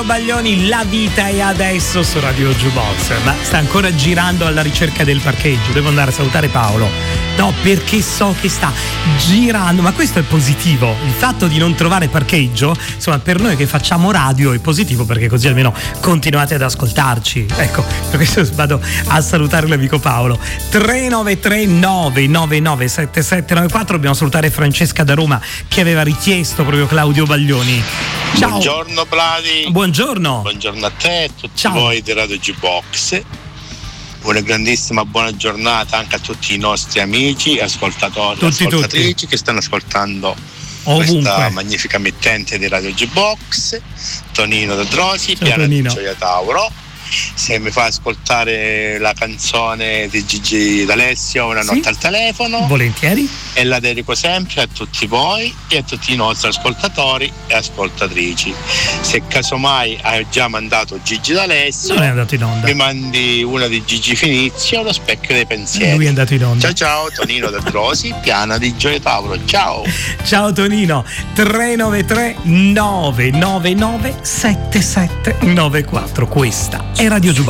Baglioni, la vita è adesso su Radio Jukebox. Ma sta ancora girando alla ricerca del parcheggio. Devo andare a salutare Paolo. No, perché so che sta girando. Ma questo è positivo. Il fatto di non trovare parcheggio, insomma, per noi che facciamo radio è positivo, perché così almeno continuate ad ascoltarci. Ecco, per questo vado a salutare l'amico Paolo. 393 999 7794. Dobbiamo salutare Francesca da Roma, che aveva richiesto proprio Claudio Baglioni. Ciao. Buongiorno Vladi. Buongiorno. Buongiorno a te e a tutti Ciao. voi di Radio Jukebox. Una grandissima buona giornata anche a tutti i nostri amici, ascoltatori e ascoltatrici che stanno ascoltando questa magnifica emittente di Radio Jukebox. Tonino da Drosi, Piana di Gioia Tauro. Se mi fa ascoltare la canzone di Gigi D'Alessio, Una notte al telefono, volentieri, e la dedico sempre a tutti voi e a tutti i nostri ascoltatori e ascoltatrici. Se casomai hai già mandato Gigi D'Alessio, non è andato in onda, mi mandi una di Gigi Finizio, Lo specchio dei pensieri. Lui è andato in onda. Ciao ciao, Tonino da Drosi, Piana di Gioia Tauro. Ciao. Ciao Tonino. 393 999 7794. Questa è Radio Jukebox.